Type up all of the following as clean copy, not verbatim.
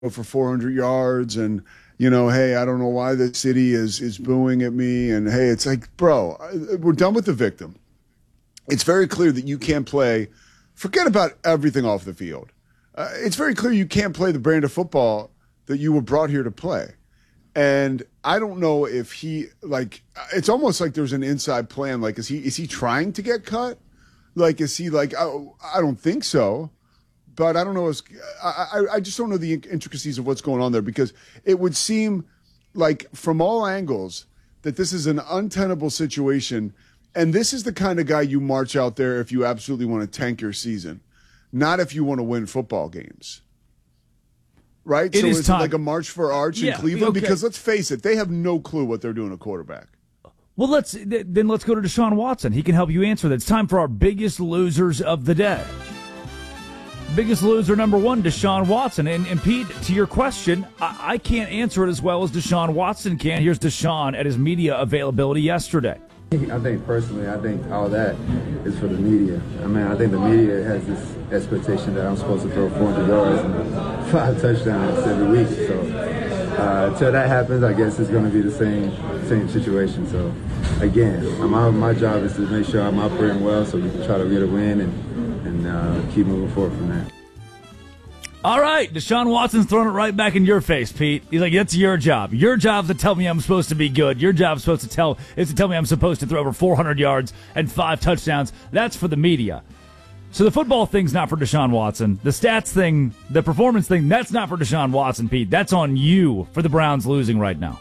for 400 yards and, hey, I don't know why the city is booing at me. And, hey, it's like, bro, we're done with the victim. It's very clear that you can't play. Forget about everything off the field. It's very clear you can't play the brand of football that you were brought here to play. And I don't know if he, it's almost like there's an inside plan. Like, is he trying to get cut? Like, is he like, oh, I don't think so. But I don't know. I just don't know the intricacies of what's going on there, because it would seem like from all angles that this is an untenable situation. And this is the kind of guy you march out there if you absolutely want to tank your season, not if you want to win football games. Right? So it's like a march for Arch in Cleveland, because let's face it, they have no clue what they're doing at quarterback. Well, let's go to Deshaun Watson. He can help you answer that. It's time for our biggest losers of the day. Biggest loser number one, Deshaun Watson. And Pete, to your question, I can't answer it as well as Deshaun Watson can. Here's Deshaun at his media availability yesterday. I think personally, all that is for the media. I mean, I think the media has this expectation that I'm supposed to throw 400 yards and 5 touchdowns every week. So until that happens, I guess it's going to be the same situation. So again, my job is to make sure I'm operating well so we can try to get a win and keep moving forward from there. All right, Deshaun Watson's throwing it right back in your face, Pete. He's like, that's your job. Your job's to tell me I'm supposed to be good. Your job's to tell me I'm supposed to throw over 400 yards and 5 touchdowns. That's for the media. So the football thing's not for Deshaun Watson. The stats thing, the performance thing, that's not for Deshaun Watson, Pete. That's on you for the Browns losing right now.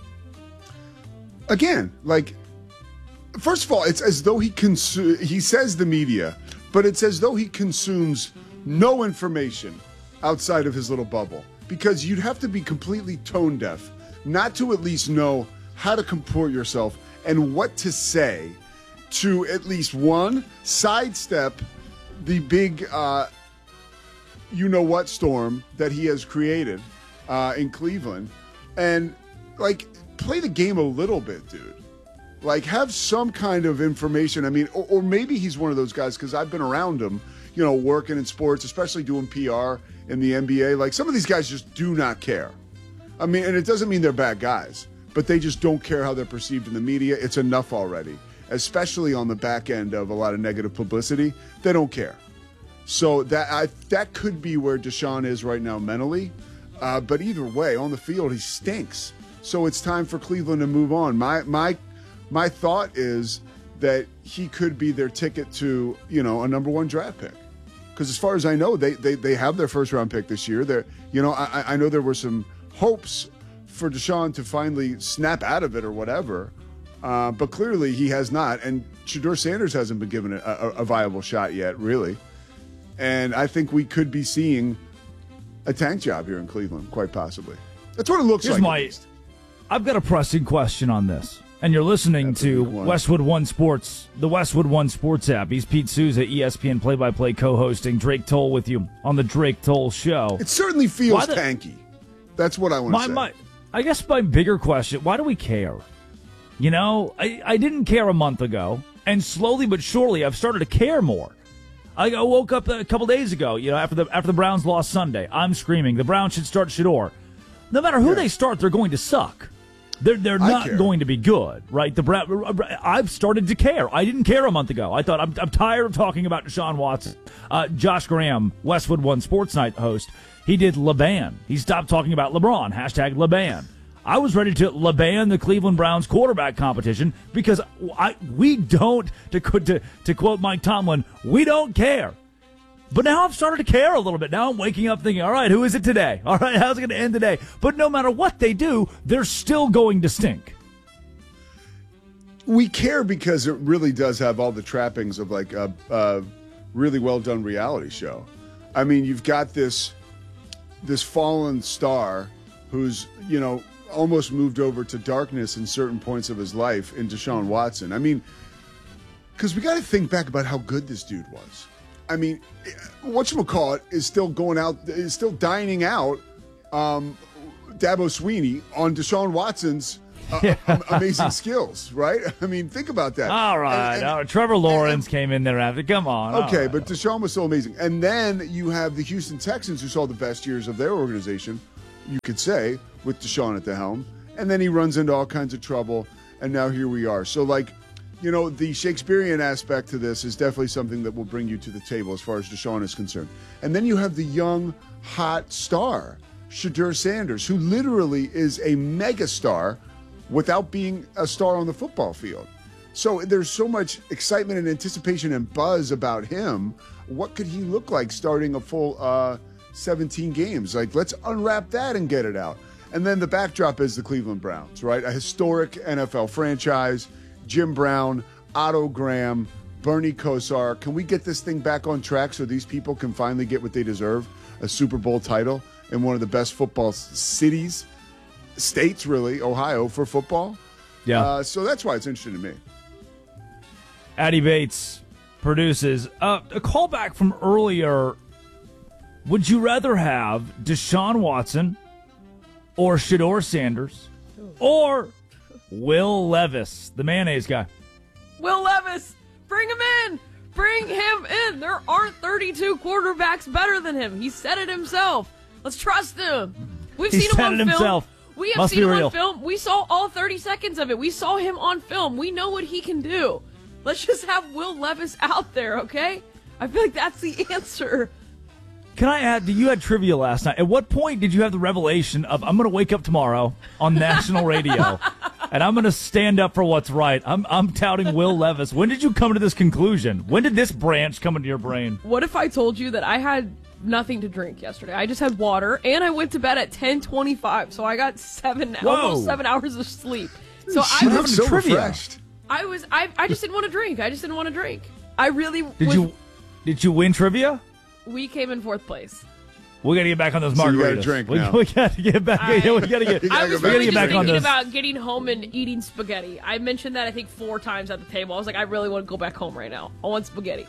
Again, first of all, it's as though he says the media, but it's as though he consumes no information outside of his little bubble, because you'd have to be completely tone deaf not to at least know how to comport yourself and what to say to at least one, sidestep the big you-know-what storm that he has created in Cleveland, and play the game a little bit, dude. Have some kind of information. I mean, or maybe he's one of those guys, because I've been around him, working in sports, especially doing PR in the NBA. Some of these guys just do not care. I mean, and it doesn't mean they're bad guys, but they just don't care how they're perceived in the media. It's enough already, especially on the back end of a lot of negative publicity. They don't care. So that could be where Deshaun is right now mentally. But either way, on the field, he stinks. So it's time for Cleveland to move on. My thought is that he could be their ticket to, a number 1 draft pick. Because as far as I know, they have their first round pick this year. I know there were some hopes for Deshaun to finally snap out of it or whatever, but clearly he has not. And Shedeur Sanders hasn't been given a viable shot yet, really. And I think we could be seeing a tank job here in Cleveland, quite possibly. That's what it looks like. I've got a pressing question on this. And you're listening to Westwood One Sports, the Westwood One Sports app. He's Pete Souza, ESPN play-by-play co-hosting. Drake Toll with you on the Drake Toll Show. It certainly feels tanky. That's what I want to say. I guess my bigger question, why do we care? I didn't care a month ago, and slowly but surely I've started to care more. I woke up a couple days ago, after the Browns lost Sunday. I'm screaming, the Browns should start Shedeur. No matter who they start, they're going to suck. They're not going to be good, right? I've started to care. I didn't care a month ago. I thought I'm tired of talking about Deshaun Watson. Josh Graham, Westwood One Sports Night host, he did LeBan. He stopped talking about LeBron. Hashtag LeBan. I was ready to LeBan the Cleveland Browns quarterback competition because we don't, to quote Mike Tomlin, we don't care. But now I've started to care a little bit. Now I'm waking up thinking, all right, who is it today? All right, how's it going to end today? But no matter what they do, they're still going to stink. We care because it really does have all the trappings of a really well-done reality show. I mean, you've got this fallen star who's, almost moved over to darkness in certain points of his life in Deshaun Watson. I mean, because we got to think back about how good this dude was. I mean, whatchamacallit is still dining out Dabo Swinney on Deshaun Watson's amazing skills, right? I mean, think about that. All right. Trevor Lawrence came in there after. Come on. Okay, but Deshaun was so amazing. And then you have the Houston Texans, who saw the best years of their organization you could say, with Deshaun at the helm. And then he runs into all kinds of trouble, and now here we are. So, like, you know, the Shakespearean aspect to this is definitely something that will bring you to the table as far as Deshaun is concerned. And then you have the young, hot star, Shedeur Sanders, who literally is a megastar without being a star on the football field. So there's so much excitement and anticipation and buzz about him. What could he look like starting a full 17 games? Like, let's unwrap that and get it out. And then the backdrop is the Cleveland Browns, right? A historic NFL franchise. Jim Brown, Otto Graham, Bernie Kosar. Can we get this thing back on track so these people can finally get what they deserve? A Super Bowl title in one of the best football states, really, Ohio, for football. Yeah. So that's why it's interesting to me. Addy Bates produces a callback from earlier. Would you rather have Deshaun Watson or Shedeur Sanders or Will Levis, the mayonnaise guy? Will Levis, bring him in. Bring him in. There aren't 32 quarterbacks better than him. He said it himself. Let's trust him. We've seen him on film. Himself. We have seen him on film. We saw all 30 seconds of it. We saw him on film. We know what he can do. Let's just have Will Levis out there, okay? I feel like that's the answer. Can I add, you had trivia last night. At what point did you have the revelation of, I'm going to wake up tomorrow on national radio and I'm going to stand up for what's right? I'm touting Will Levis. When did you come to this conclusion? When did this branch come into your brain? What if I told you that I had nothing to drink yesterday? I just had water, and I went to bed at 10:25, so I got almost 7 hours of sleep. So I'm so refreshed. I just didn't want to drink. I really Did you win trivia? We came in 4th place. We got to get back on those margaritas. So you got to drink now. We got to get back. We got to get. I was really get back on thinking this. about getting home and eating spaghetti. I mentioned that I think 4 times at the table. I was like, I really want to go back home right now. I want spaghetti.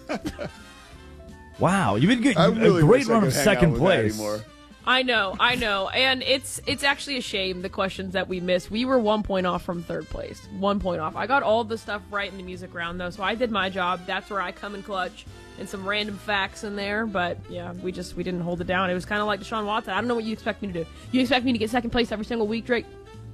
Wow, you've been good. Really a great run of second place. I know, and it's actually a shame the questions that we missed. We were 1 point off from 3rd place. 1 point off. I got all the stuff right in the music round though, so I did my job. That's where I come in clutch. And some random facts in there, but yeah, we didn't hold it down. It was kind of like Deshaun Watson. I don't know what you expect me to do. You expect me to get second place every single week, Drake?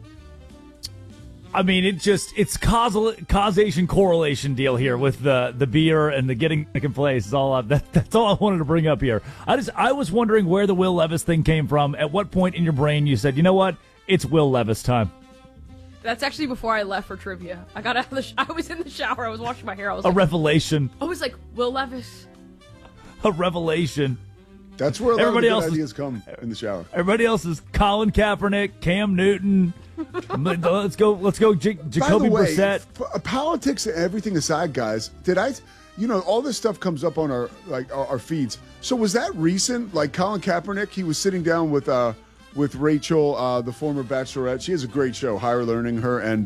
I mean, it's causation correlation deal here with the beer and the getting second place. Is all that's all I wanted to bring up here. I was wondering where the Will Levis thing came from. At what point in your brain you said, you know what, it's Will Levis time? That's actually before I left for trivia. I got out of I was in the shower. I was washing my hair. I was revelation. I was like, Will Levis. A revelation. That's where a lot of good ideas come in the shower. Everybody else is Colin Kaepernick, Cam Newton. Let's go, Jacoby Brissett. Politics and everything aside, guys, all this stuff comes up on our feeds. So was that recent? Like Colin Kaepernick, he was sitting down with Rachel, the former Bachelorette. She has a great show, Higher Learning, her, and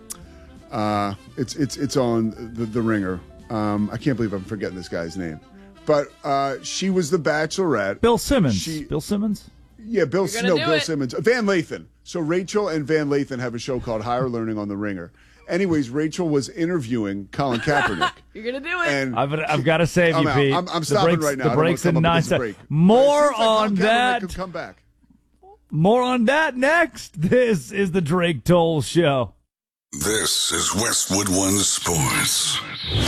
it's on the Ringer. I can't believe I'm forgetting this guy's name, but she was the Bachelorette. Bill Simmons. Bill Simmons. Yeah, Bill Simmons. Van Lathan. So Rachel and Van Lathan have a show called Higher Learning on the Ringer. Anyways, Rachel was interviewing Colin Kaepernick. You're gonna do it. And I've got to save you, Pete. I'm stopping right now. The break's in 9 seconds. More on that. Come back. More on that next. This is the Drake Toll Show. This is Westwood One Sports.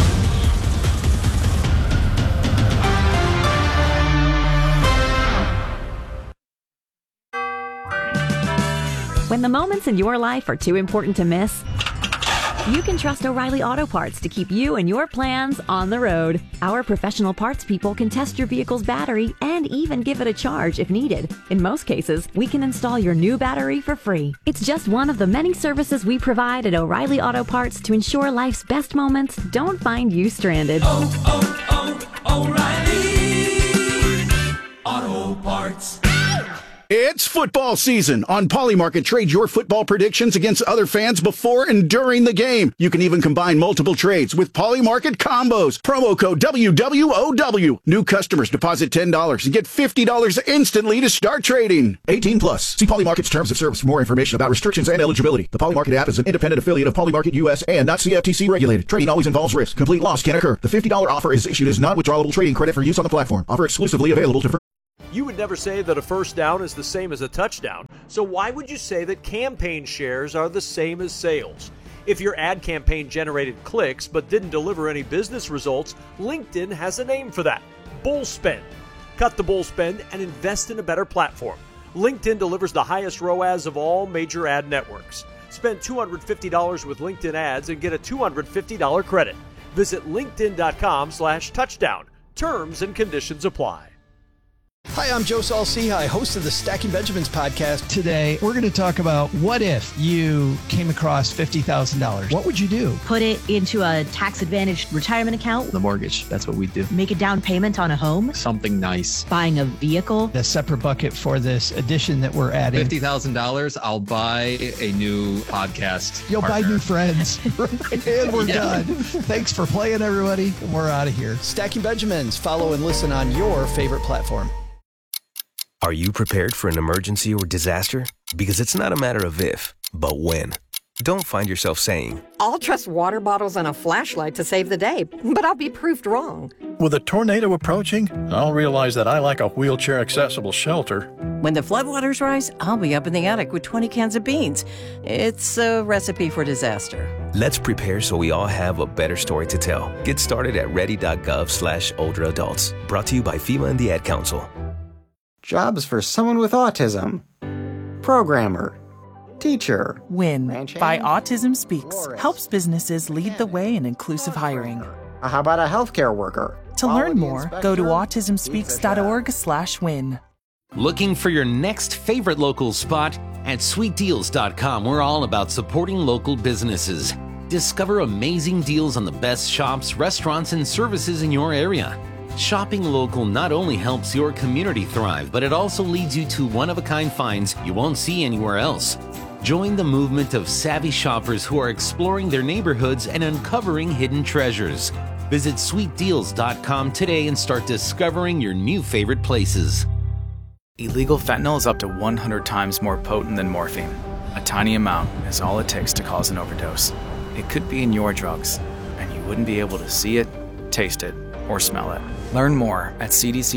When the moments in your life are too important to miss, you can trust O'Reilly Auto Parts to keep you and your plans on the road. Our professional parts people can test your vehicle's battery and even give it a charge if needed. In most cases, we can install your new battery for free. It's just one of the many services we provide at O'Reilly Auto Parts to ensure life's best moments don't find you stranded. O'Reilly Auto Parts. It's football season. On Polymarket, trade your football predictions against other fans before and during the game. You can even combine multiple trades with Polymarket combos. Promo code WWOW. New customers deposit $10 and get $50 instantly to start trading. 18 plus. See Polymarket's terms of service for more information about restrictions and eligibility. The Polymarket app is an independent affiliate of Polymarket US and not CFTC regulated. Trading always involves risk. Complete loss can occur. The $50 offer is issued as non-withdrawable trading credit for use on the platform. Offer exclusively available to You would never say that a first down is the same as a touchdown, so why would you say that campaign shares are the same as sales? If your ad campaign generated clicks but didn't deliver any business results, LinkedIn has a name for that: bull spend. Cut the bull spend and invest in a better platform. LinkedIn delivers the highest ROAS of all major ad networks. Spend $250 with LinkedIn ads and get a $250 credit. Visit linkedin.com/touchdown. Terms and conditions apply. Hi, I'm Joe Saul-Sehy, host of the Stacking Benjamins podcast. Today, we're going to talk about what if you came across $50,000. What would you do? Put it into a tax-advantaged retirement account. The mortgage. That's what we do. Make a down payment on a home. Something nice. Buying a vehicle. A separate bucket for this addition that we're adding. $50,000, I'll buy a new podcast. You'll partner. buy new friends. And we're done. Thanks for playing, everybody. And we're out of here. Stacking Benjamins. Follow and listen on your favorite platform. Are you prepared for an emergency or disaster? Because it's not a matter of if, but when. Don't find yourself saying, I'll trust water bottles and a flashlight to save the day, but I'll be proved wrong. With a tornado approaching, I'll realize that I lack a wheelchair-accessible shelter. When the floodwaters rise, I'll be up in the attic with 20 cans of beans. It's a recipe for disaster. let's prepare so we all have a better story to tell. Get started at ready.gov/older adults. Brought to you by FEMA and the Ad Council. Jobs for someone with autism. Programmer. Teacher. WIN by Autism Speaks helps businesses lead the way in inclusive hiring. How about a healthcare worker? To learn more, go to autismspeaks.org/win. Looking for your next favorite local spot? At sweetdeals.com, we're all about supporting local businesses. Discover amazing deals on the best shops, restaurants, and services in your area. Shopping local not only helps your community thrive, but it also leads you to one-of-a-kind finds you won't see anywhere else. Join the movement of savvy shoppers who are exploring their neighborhoods and uncovering hidden treasures. Visit sweetdeals.com today and start discovering your new favorite places. Illegal fentanyl is up to 100 times more potent than morphine. A tiny amount is all it takes to cause an overdose. It could be in your drugs, and you wouldn't be able to see it, taste it, or smell it. Learn more at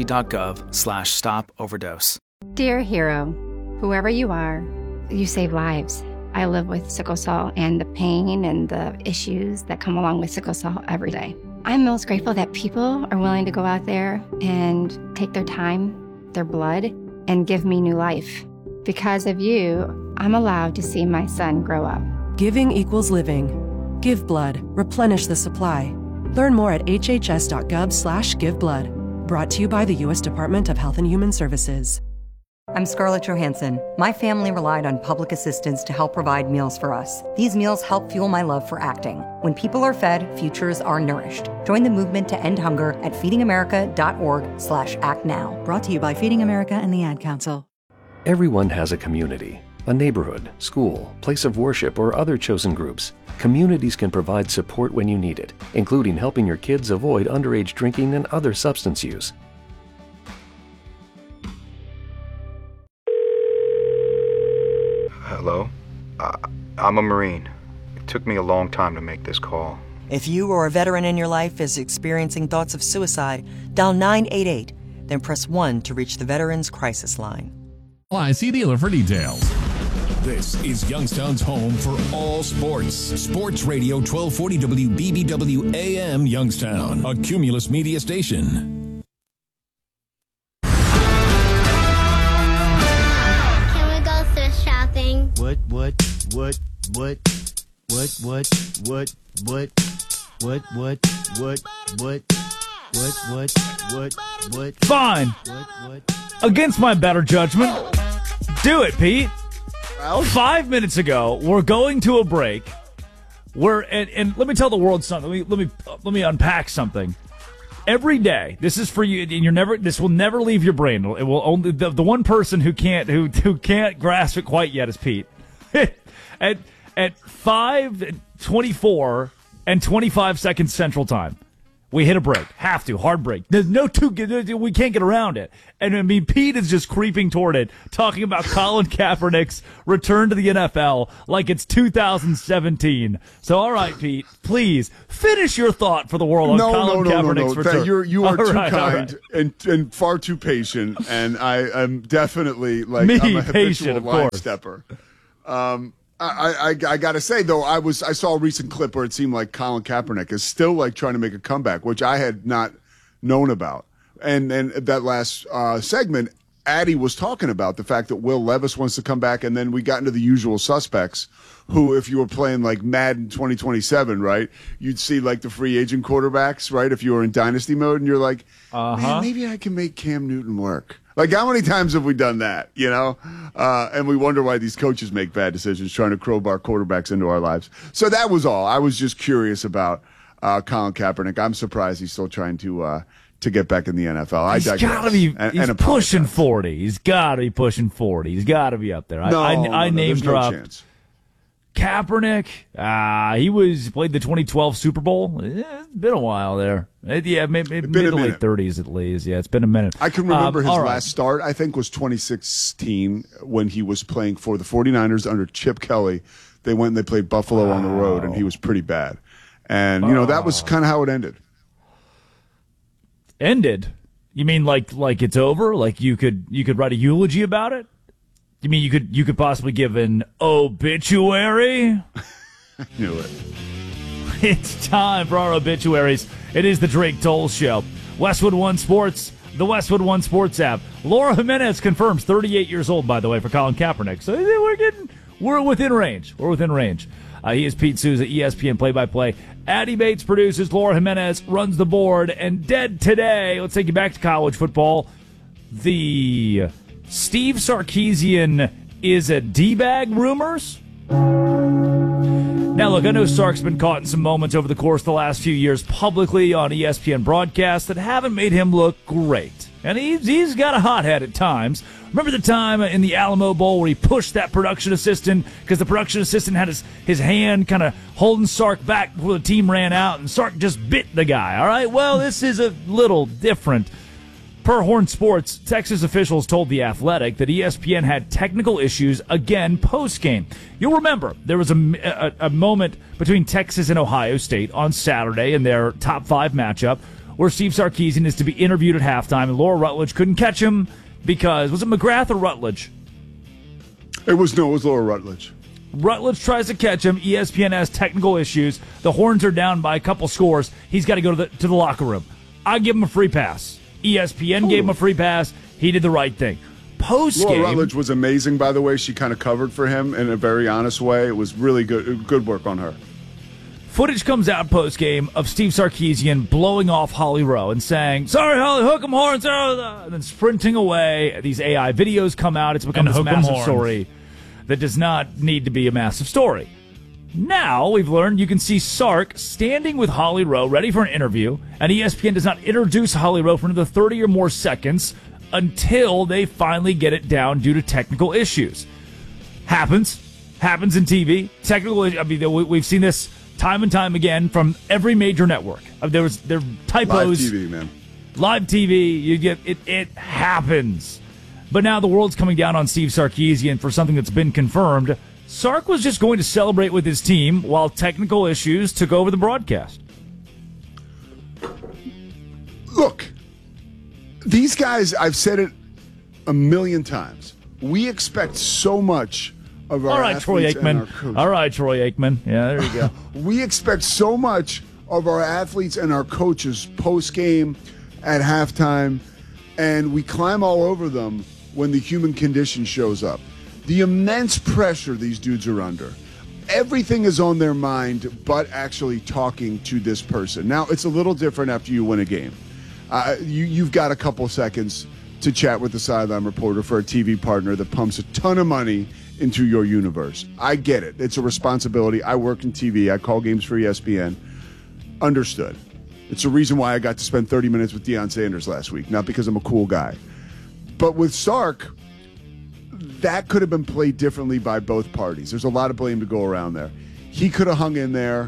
cdc.gov/stop-overdose. Dear hero, whoever you are, you save lives. I live with sickle cell and the pain and the issues that come along with sickle cell every day. I'm most grateful that people are willing to go out there and take their time, their blood, and give me new life. Because of you, I'm allowed to see my son grow up. Giving equals living. Give blood. Replenish the supply. Learn more at hhs.gov/giveblood. Brought to you by the U.S. Department of Health and Human Services. I'm Scarlett Johansson. My family relied on public assistance to help provide meals for us. These meals help fuel my love for acting. When people are fed, futures are nourished. Join the movement to end hunger at feedingamerica.org/actnow. Brought to you by Feeding America and the Ad Council. Everyone has a community, a neighborhood, school, place of worship, or other chosen groups. Communities can provide support when you need it, including helping your kids avoid underage drinking and other substance use. Hello? I'm a Marine. It took me a long time to make this call. If you or a veteran in your life is experiencing thoughts of suicide, dial 988, then press 1 to reach the Veterans Crisis Line. See dealer for details. This is Youngstown's home for all sports. Sports Radio 1240 WBBW AM Youngstown, a Cumulus media station. What? Fine. Against my better judgment. Do it, Pete. 5 minutes ago, we're going to a break. And let me tell the world something. Let me unpack something. Every day, this is for you, and this will never leave your brain. It will only the one person who can't grasp it quite yet is Pete. at 5:24 and 25 seconds Central Time, We hit a break. Have to. Hard break. There's no we can't get around it. And I mean, Pete is just creeping toward it, talking about Colin Kaepernick's return to the NFL like it's 2017. So, all right, Pete, please finish your thought for the world on Colin Kaepernick's return. You are too kind and far too patient, and I am definitely I'm a habitual line stepper. I got to say, though, I saw a recent clip where it seemed like Colin Kaepernick is still trying to make a comeback, which I had not known about. And that last segment, Addy was talking about the fact that Will Levis wants to come back, and then we got into the usual suspects who, if you were playing Madden 2027, right, you'd see the free agent quarterbacks, right, if you were in dynasty mode, and you're like, man, maybe I can make Cam Newton work. How many times have we done that, and we wonder why these coaches make bad decisions trying to crowbar quarterbacks into our lives. So that was all. I was just curious about Colin Kaepernick. I'm surprised he's still trying to get back in the NFL. He's got to be he's pushing 40. He's got to be pushing 40. He's got to be up there. I name dropped. No chance. Kaepernick, he played the 2012 Super Bowl. It's been a while there. Maybe mid to late 30s at least. Yeah, it's been a minute. I can remember his last start, I think, was 2016 when he was playing for the 49ers under Chip Kelly. They went and they played Buffalo on the road, and he was pretty bad. And, that was kind of how it ended. Ended? You mean like it's over? Like you could write a eulogy about it? You mean you could possibly give an obituary? I knew it. It's time for our obituaries. It is the Drake Toll Show. Westwood One Sports, the Westwood One Sports app. Laura Jimenez confirms 38 years old, by the way, for Colin Kaepernick. So we're within range. We're within range. He is Pete Souza, ESPN play-by-play. Addy Bates produces. Laura Jimenez runs the board. And dead today, let's take you back to college football. The Steve Sarkisian is a D-bag rumors. Now, look, I know Sark's been caught in some moments over the course of the last few years publicly on ESPN broadcasts that haven't made him look great. And he's got a hot head at times. Remember the time in the Alamo Bowl where he pushed that production assistant because the production assistant had his hand kind of holding Sark back before the team ran out, and Sark just bit the guy, all right? Well, this is a little different. Per Horn Sports, Texas officials told The Athletic that ESPN had technical issues again post-game. You'll remember there was a moment between Texas and Ohio State on Saturday in their top 5 matchup where Steve Sarkisian is to be interviewed at halftime, and Laura Rutledge couldn't catch him because, was it McGrath or Rutledge? It was Laura Rutledge. Rutledge tries to catch him. ESPN has technical issues. The Horns are down by a couple scores. He's got to go to the locker room. I give him a free pass. ESPN gave him a free pass. He did the right thing. Post-game, Laura Rutledge was amazing, by the way. She kind of covered for him in a very honest way. It was really good work on her. Footage comes out post-game of Steve Sarkisian blowing off Holly Rowe and saying, "Sorry, Holly, hook 'em horns," and then sprinting away. These AI videos come out. It's become this massive story that does not need to be a massive story. Now, we've learned you can see Sark standing with Holly Rowe ready for an interview, and ESPN does not introduce Holly Rowe for another 30 or more seconds until they finally get it down due to technical issues. Happens in TV. We've seen this time and time again from every major network. There are typos. Live TV, man. Live TV, you get it. It happens. But now the world's coming down on Steve Sarkisian for something that's been confirmed. Sark was just going to celebrate with his team while technical issues took over the broadcast. Look, these guys, I've said it a million times. We expect so much of our athletes and our coaches. All right, Troy Aikman. Yeah, there you go. We expect so much of our athletes and our coaches post-game, at halftime, and we climb all over them when the human condition shows up. The immense pressure these dudes are under. Everything is on their mind but actually talking to this person. Now, it's a little different after you win a game. You've got a couple seconds to chat with the sideline reporter for a TV partner that pumps a ton of money into your universe. I get it. It's a responsibility. I work in TV. I call games for ESPN. Understood. It's a reason why I got to spend 30 minutes with Deion Sanders last week, not because I'm a cool guy. But with Sark, that could have been played differently by both parties. There's a lot of blame to go around there. He could have hung in there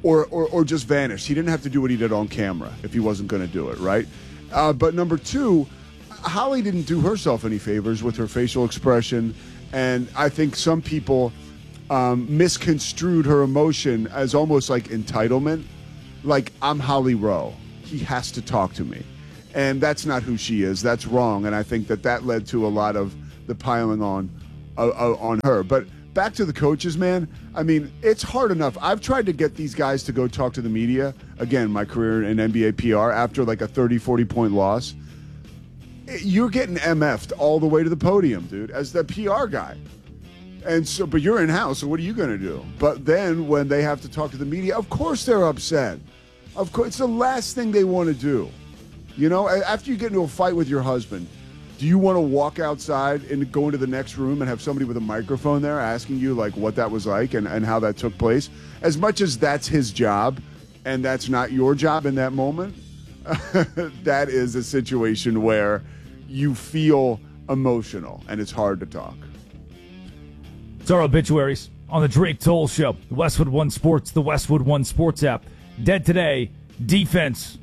or just vanished. He didn't have to do what he did on camera if he wasn't going to do it, right? But number two, Holly didn't do herself any favors with her facial expression, and I think some people misconstrued her emotion as almost like entitlement. Like, I'm Holly Rowe. He has to talk to me. And that's not who she is. That's wrong. And I think that led to a lot of the piling on her. But back to the coaches, man. I mean, it's hard enough. I've tried to get these guys to go talk to the media. Again, my career in NBA PR after like a 30, 40-point loss. You're getting MF'd all the way to the podium, dude, as the PR guy. And so, but you're in-house, so what are you going to do? But then when they have to talk to the media, of course they're upset. Of course, it's the last thing they want to do. You know, after you get into a fight with your husband, do you want to walk outside and go into the next room and have somebody with a microphone there asking you, like, what that was like and how that took place? As much as that's his job and that's not your job in that moment, that is a situation where you feel emotional and it's hard to talk. It's our obituaries on the Drake Toll Show. Westwood One Sports, the Westwood One Sports app. Dead today, defense.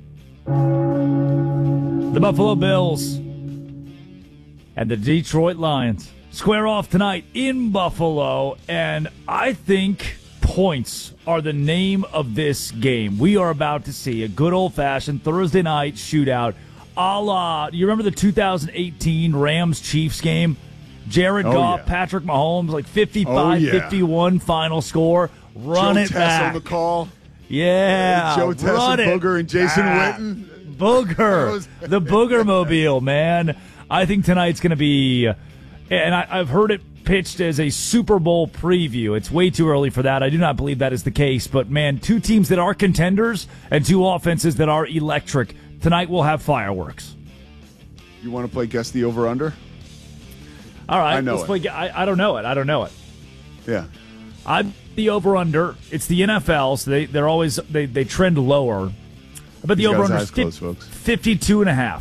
The Buffalo Bills and the Detroit Lions square off tonight in Buffalo, and I think points are the name of this game. We are about to see a good old-fashioned Thursday night shootout a la, you remember the 2018 Rams-Chiefs game? Jared Goff, Patrick Mahomes, like 55-51 final score. Run Joe it back. On the call. Yeah. Joe Tess and Booger and Jason Witten. Booger. The Booger Mobile, man. I think tonight's going to be, and I've heard it pitched as a Super Bowl preview. It's way too early for that. I do not believe that is the case. But, man, two teams that are contenders and two offenses that are electric. Tonight we'll have fireworks. You want to play Guess the Over-Under? All right. I know let's play. I don't know it. Yeah. I'm the over-under. It's the NFL, so they're always they trend lower. But the over-under is 52.5.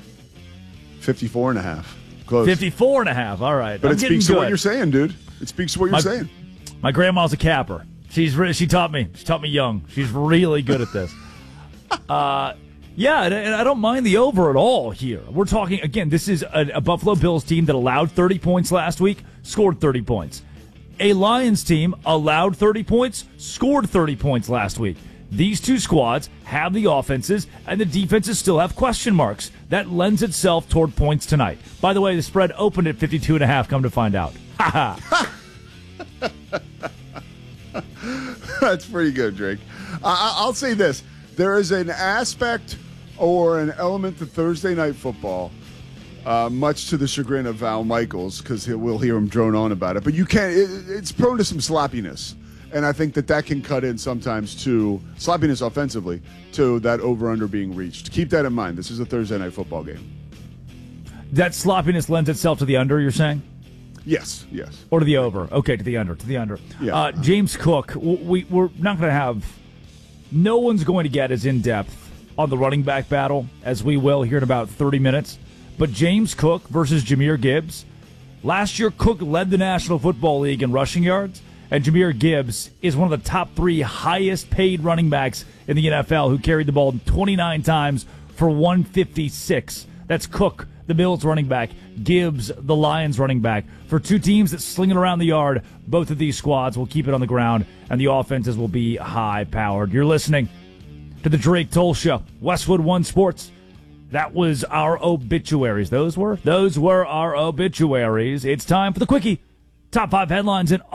54.5. Close. 54.5. All right. But it speaks to what you're saying, dude. It speaks to what you're saying. My grandma's a capper. She taught me young. She's really good at this. Yeah, and I don't mind the over at all here. We're talking, again, this is a Buffalo Bills team that allowed 30 points last week, scored 30 points. A Lions team allowed 30 points, scored 30 points last week. These two squads have the offenses, and the defenses still have question marks. That lends itself toward points tonight. By the way, the spread opened at 52.5, come to find out. That's pretty good, Drake. I'll say this. There is an aspect or an element to Thursday Night Football, much to the chagrin of Val Michaels, because we'll hear him drone on about it. But you can't. It's prone to some sloppiness, and I think that can cut in sometimes to sloppiness offensively to that over/under being reached. Keep that in mind. This is a Thursday Night Football game. That sloppiness lends itself to the under, you're saying? Yes. Or to the over. Okay, to the under. Yeah. James Cook, we're not going to have. No one's going to get as in-depth on the running back battle as we will here in about 30 minutes. But James Cook versus Jahmyr Gibbs. Last year, Cook led the National Football League in rushing yards, and Jahmyr Gibbs is one of the top 3 highest-paid running backs in the NFL who carried the ball 29 times for 156. That's Cook, the Bills running back, Gibbs, the Lions running back. For two teams that sling it around the yard, both of these squads will keep it on the ground, and the offenses will be high-powered. You're listening to the Drake Toll Show, Westwood One Sports. That was our obituaries. Those were our obituaries. It's time for the Quickie. Top 5 headlines in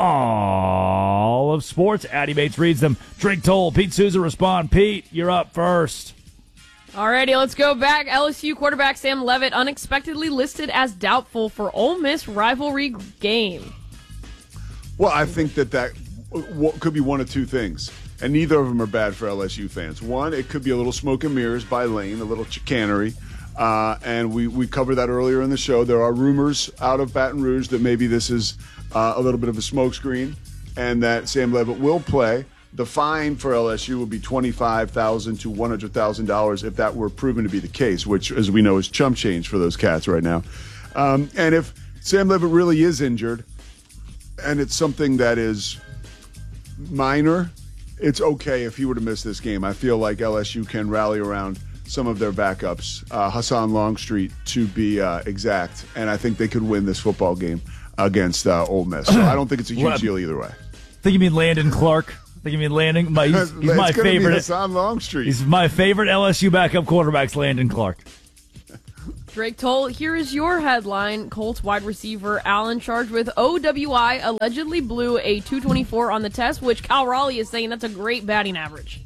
all of sports. Addy Bates reads them. Drake Toll, Pete Souza respond. Pete, you're up first. Alrighty, let's go back. LSU quarterback Sam Leavitt unexpectedly listed as doubtful for Ole Miss rivalry game. Well, I think that could be one of two things, and neither of them are bad for LSU fans. One, it could be a little smoke and mirrors by Lane, a little chicanery, and we covered that earlier in the show. There are rumors out of Baton Rouge that maybe this is a little bit of a smokescreen, and that Sam Leavitt will play. The fine for LSU would be $25,000 to $100,000 if that were proven to be the case, which, as we know, is chump change for those cats right now. And if Sam Leavitt really is injured, and it's something that is minor, it's okay if he were to miss this game. I feel like LSU can rally around some of their backups, Hassan Longstreet to be exact, and I think they could win this football game against Ole Miss. So I don't think it's a huge deal either way. I think you mean Landon Clark. I think you mean Landon. He's my favorite. Hassan Longstreet. He's my favorite LSU backup quarterback's Landon Clark. Drake Toll, here is your headline. Colts wide receiver Allen charged with OWI allegedly blew a 224 on the test, which Cal Raleigh is saying that's a great batting average.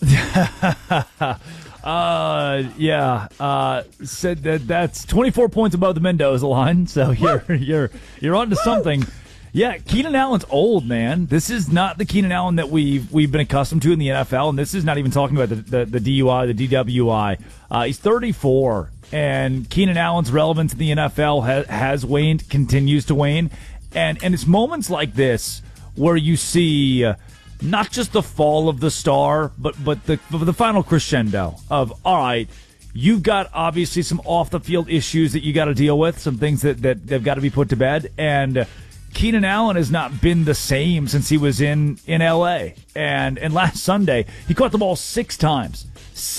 Said that's 24 points above the Mendoza line, so you're onto something. Yeah, Keenan Allen's old, man. This is not the Keenan Allen that we've been accustomed to in the NFL, and this is not even talking about the DUI, the DWI. He's 34, and Keenan Allen's relevance in the NFL has waned, continues to wane, and it's moments like this where you see not just the fall of the star, but the final crescendo of, all right, you've got obviously some off-the-field issues that you got to deal with, some things that they've got to be put to bed, and Keenan Allen has not been the same since he was in L.A. And last Sunday, he caught the ball 6 times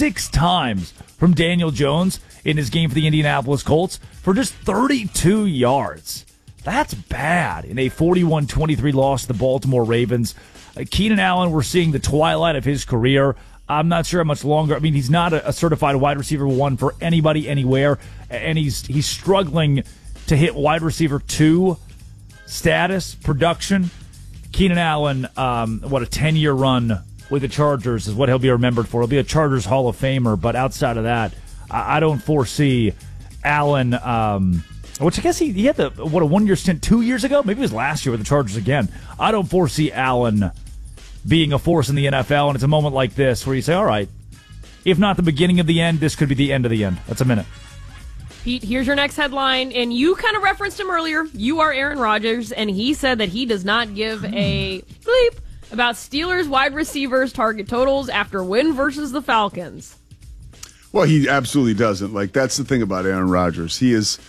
from Daniel Jones in his game for the Indianapolis Colts for just 32 yards. That's bad in a 41-23 loss to the Baltimore Ravens. Keenan Allen, we're seeing the twilight of his career. I'm not sure how much longer. I mean, he's not a certified wide receiver 1 for anybody anywhere, and he's struggling to hit wide receiver 2 status, production. Keenan Allen, a 10-year run with the Chargers is what he'll be remembered for. He'll be a Chargers Hall of Famer, but outside of that, I don't foresee Allen, which I guess he had a 1-year stint 2 years ago? Maybe it was last year with the Chargers again. I don't foresee Allen being a force in the NFL, and it's a moment like this where you say, all right, if not the beginning of the end, this could be the end of the end. That's a minute. Pete, here's your next headline, and you kind of referenced him earlier. You are Aaron Rodgers, and he said that he does not give a bleep about Steelers wide receivers' target totals after win versus the Falcons. Well, he absolutely doesn't. Like, that's the thing about Aaron Rodgers. He is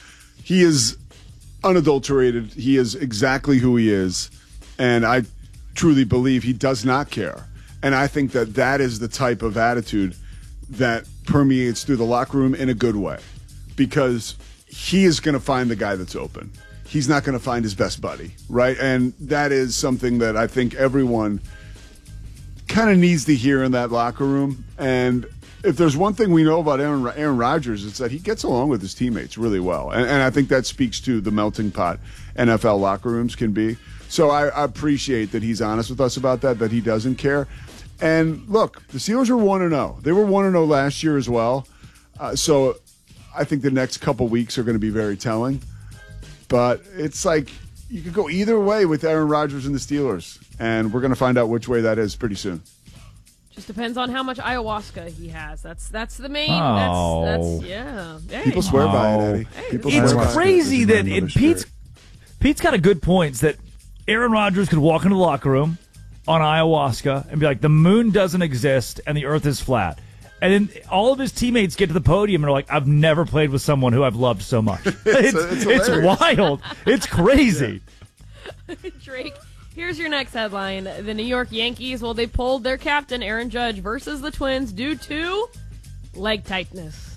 unadulterated. He is exactly who he is, and I truly believe he does not care. And I think that is the type of attitude that permeates through the locker room in a good way. Because he is going to find the guy that's open. He's not going to find his best buddy, right? And that is something that I think everyone kind of needs to hear in that locker room. And if there's one thing we know about Aaron Rodgers, it's that he gets along with his teammates really well. And I think that speaks to the melting pot NFL locker rooms can be. So I appreciate that he's honest with us about that he doesn't care. And look, the Steelers are 1-0. They were 1-0 last year as well. So I think the next couple weeks are going to be very telling. But it's like you could go either way with Aaron Rodgers and the Steelers. And we're going to find out which way that is pretty soon. Just depends on how much ayahuasca he has. That's the main. Oh. That's yeah. Hey. People swear by it, Eddie. It's crazy that Pete's got a good point that Aaron Rodgers could walk into the locker room on ayahuasca and be like, the moon doesn't exist and the earth is flat. And then all of his teammates get to the podium and are like, I've never played with someone who I've loved so much. It's wild. It's crazy. Yeah. Drake, here's your next headline. The New York Yankees, they pulled their captain, Aaron Judge, versus the Twins due to leg tightness.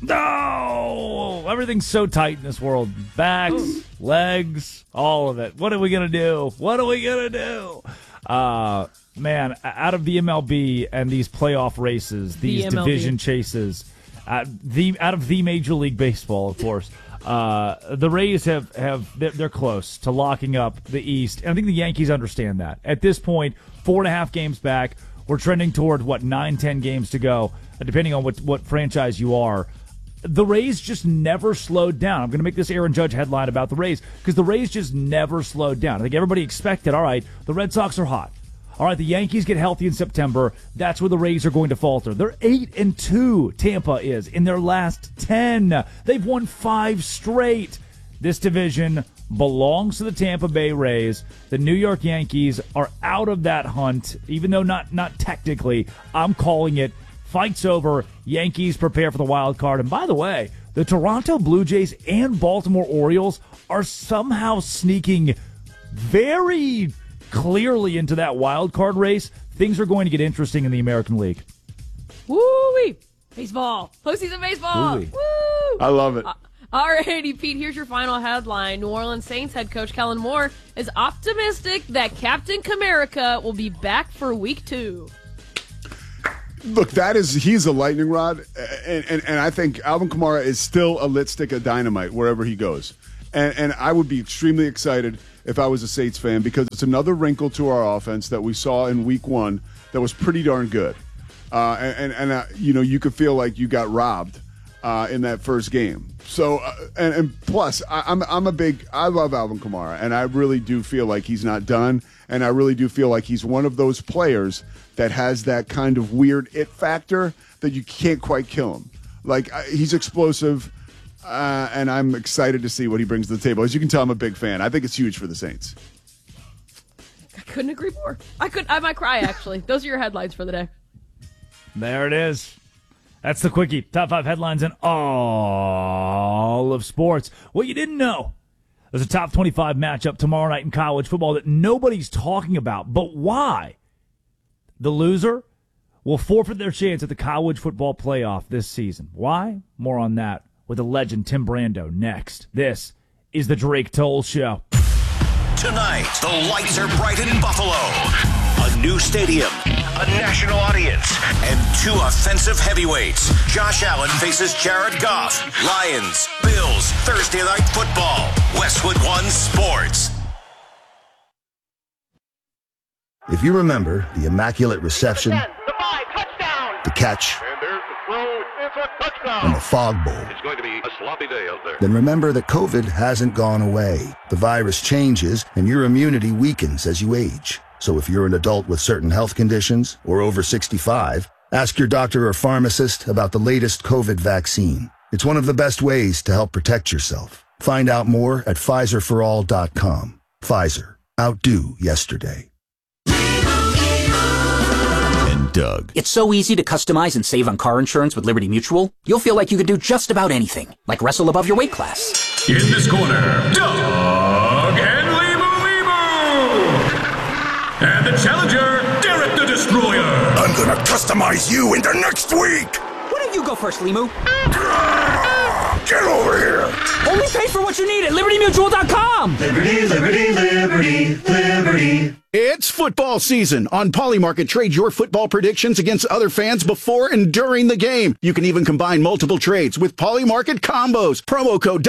No! Everything's so tight in this world. Backs, legs, all of it. What are we going to do? Man, out of the MLB and these playoff races, these division chases, out of the Major League Baseball, of course, the Rays they're close to locking up the East. And I think the Yankees understand that. At this point, 4.5 games back, we're trending toward, 9-10 games to go, depending on what franchise you are. The Rays just never slowed down. I'm going to make this Aaron Judge headline about the Rays because the Rays just never slowed down. I think everybody expected, all right, the Red Sox are hot. All right, the Yankees get healthy in September. That's where the Rays are going to falter. They're 8-2, Tampa is, in their last 10. They've won 5 straight. This division belongs to the Tampa Bay Rays. The New York Yankees are out of that hunt, even though not technically. I'm calling it. Fight's over. Yankees prepare for the wild card. And by the way, the Toronto Blue Jays and Baltimore Orioles are somehow sneaking very clearly into that wild card race, things are going to get interesting in the American League. Woo-wee! Baseball. Postseason baseball. Woo-wee. Woo! I love it. All righty, Pete, here's your final headline. New Orleans Saints head coach Kellen Moore is optimistic that Captain Comerica will be back for week 2. Look, he's a lightning rod, and I think Alvin Kamara is still a lit stick of dynamite wherever he goes. And I would be extremely excited if I was a Saints fan, because it's another wrinkle to our offense that we saw in week 1 that was pretty darn good. You could feel like you got robbed in that first game. So, and plus, I love Alvin Kamara, and I really do feel like he's not done, and I really do feel like he's one of those players that has that kind of weird it factor that you can't quite kill him. Like, he's explosive, and I'm excited to see what he brings to the table. As you can tell, I'm a big fan. I think it's huge for the Saints. I couldn't agree more. I might cry, actually. Those are your headlines for the day. There it is. That's the Quickie. Top 5 headlines in all of sports. What you didn't know. There's a top 25 matchup tomorrow night in college football that nobody's talking about. But why? The loser will forfeit their chance at the college football playoff this season. Why? More on that with the legend Tim Brando next. This is the Drake Toll Show. Tonight, the lights are bright in Buffalo. A new stadium, a national audience, and 2 offensive heavyweights. Josh Allen faces Jared Goff. Lions, Bills, Thursday Night Football. Westwood One Sports. If you remember the Immaculate Reception, the catch, and the Fog Bowl, it's going to be a sloppy day out there. Then remember that COVID hasn't gone away. The virus changes, and your immunity weakens as you age. So if you're an adult with certain health conditions or over 65, ask your doctor or pharmacist about the latest COVID vaccine. It's one of the best ways to help protect yourself. Find out more at PfizerForAll.com. Pfizer. Outdo yesterday. Doug. It's so easy to customize and save on car insurance with Liberty Mutual. You'll feel like you could do just about anything, like wrestle above your weight class. In this corner, Doug and Limu. And the challenger, Derek the Destroyer. I'm gonna customize you into next week. Why don't you go first, Limu? Get over here. Only pay for what you need at LibertyMutual.com. Liberty, liberty, liberty, liberty. It's football season. On Polymarket, trade your football predictions against other fans before and during the game. You can even combine multiple trades with Polymarket combos. Promo code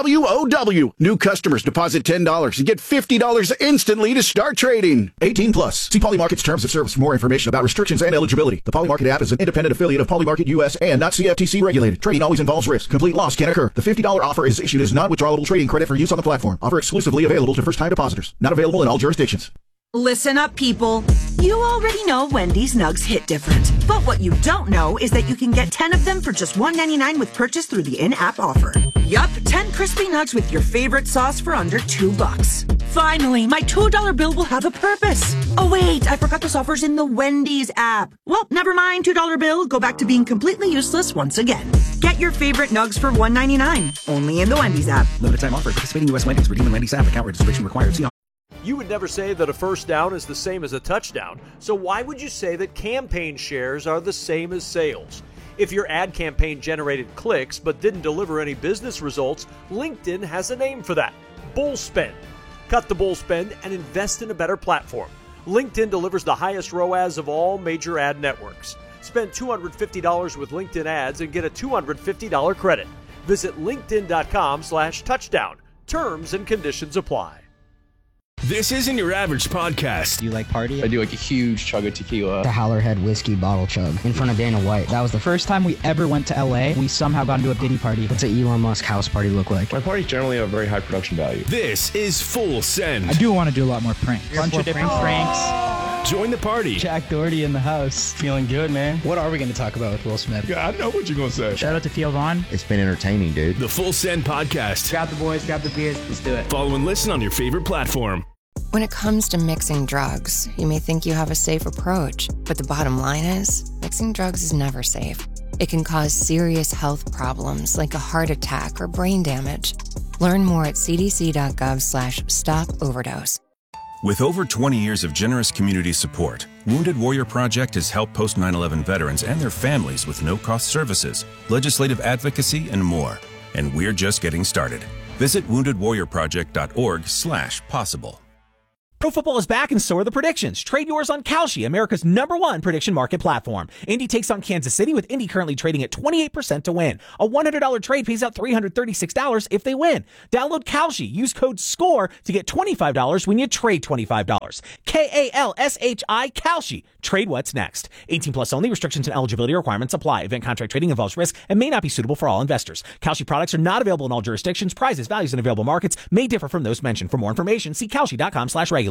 WWOW. New customers deposit $10 and get $50 instantly to start trading. 18 plus. See Polymarket's terms of service for more information about restrictions and eligibility. The Polymarket app is an independent affiliate of Polymarket US and not CFTC regulated. Trading always involves risk. Complete loss can occur. The $50 offer is issued as non-withdrawable trading credit for use on the platform. Offer exclusively available to first-time depositors. Not available in all jurisdictions. Listen up, people. You already know Wendy's Nugs hit different. But what you don't know is that you can get 10 of them for just $1.99 with purchase through the in-app offer. Yup, 10 crispy nugs with your favorite sauce for under $2. Finally, my $2 bill will have a purpose. Oh wait, I forgot this offer's in the Wendy's app. Well, never mind, $2 bill. Go back to being completely useless once again. Get your favorite nugs for $1.99. Only in the Wendy's app. Limited time offer. Participating U.S. Wendy's. Redeem in Wendy's app. Account registration required. See You would never say that a first down is the same as a touchdown, so why would you say that campaign shares are the same as sales? If your ad campaign generated clicks but didn't deliver any business results, LinkedIn has a name for that: bull spend. Cut the bull spend and invest in a better platform. LinkedIn delivers the highest ROAS of all major ad networks. Spend $250 with LinkedIn ads and get a $250 credit. Visit linkedin.com/touchdown. Terms and conditions apply. This isn't your average podcast. Do you like party? I do like a huge chug of tequila. The Howlerhead whiskey bottle chug in front of Dana White. That was the first time we ever went to LA. We somehow got into a Diddy party. What's an Elon Musk house party look like? My parties generally have a very high production value. This is Full Send. I do want to do a lot more pranks. Bunch of different pranks. Join the party. Jack Doherty in the house. Feeling good, man. What are we going to talk about with Will Smith? Yeah, I know what you're going to say. Shout out to Theo Vaughn. It's been entertaining, dude. The Full Send podcast. Grab the boys, grab the beers. Let's do it. Follow and listen on your favorite platform. When it comes to mixing drugs, you may think you have a safe approach, but the bottom line is, mixing drugs is never safe. It can cause serious health problems like a heart attack or brain damage. Learn more at cdc.gov/stop overdose. With over 20 years of generous community support, Wounded Warrior Project has helped post 9/11 veterans and their families with no-cost services, legislative advocacy, and more. And we're just getting started. Visit woundedwarriorproject.org/possible. Pro football is back, and so are the predictions. Trade yours on Kalshi, America's #1 prediction market platform. Indy takes on Kansas City, with Indy currently trading at 28% to win. A $100 trade pays out $336 if they win. Download Kalshi. Use code SCORE to get $25 when you trade $25. KALSHI, Kalshi. Trade what's next. 18 plus only. Restrictions and eligibility requirements apply. Event contract trading involves risk and may not be suitable for all investors. Kalshi products are not available in all jurisdictions. Prices, values, and available markets may differ from those mentioned. For more information, see kalshi.com/regulatory.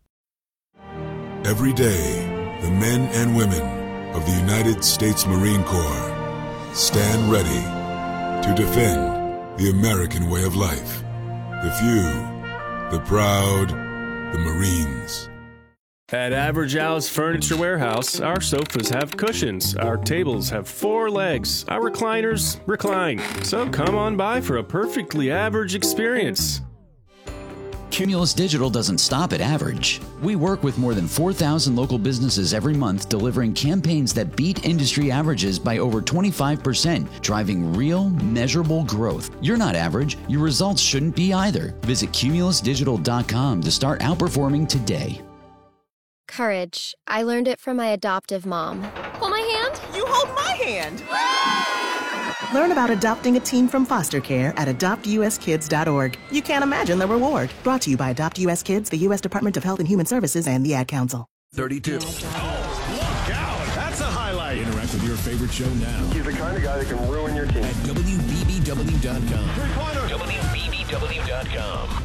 Every day, the men and women of the United States Marine Corps stand ready to defend the American way of life. The few, the proud, the Marines. At Average Al's Furniture Warehouse, our sofas have cushions, our tables have 4 legs, our recliners recline. So come on by for a perfectly average experience. Cumulus Digital doesn't stop at average. We work with more than 4,000 local businesses every month, delivering campaigns that beat industry averages by over 25%, driving real, measurable growth. You're not average. Your results shouldn't be either. Visit cumulusdigital.com to start outperforming today. Courage. I learned it from my adoptive mom. Hold my hand. You hold my hand. Learn about adopting a teen from foster care at adoptuskids.org. You can't imagine the reward. Brought to you by Adopt US Kids, the U.S. Department of Health and Human Services, and the Ad Council. 32. Oh, look out. That's a highlight. Interact with your favorite show now. He's the kind of guy that can ruin your team. At WBBW.com. Three-pointer. WBBW.com.